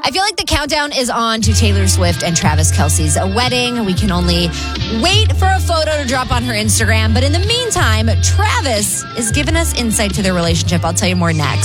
I feel like the countdown is on to Taylor Swift and Travis Kelce's wedding. We can only wait for a photo to drop on her Instagram. But in the meantime, Travis is giving us insight to their relationship. I'll tell you more next.